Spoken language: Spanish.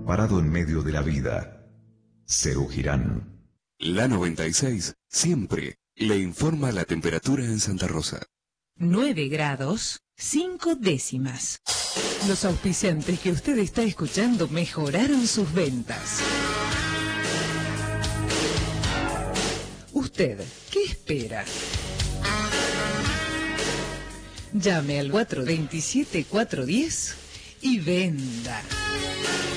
parado en medio de la vida. Serú Girán. La 96 siempre le informa la temperatura en Santa Rosa. 9 grados, 5 décimas. Los auspiciantes que usted está escuchando mejoraron sus ventas. ¿Usted qué espera? Llame al 427-410 y venda.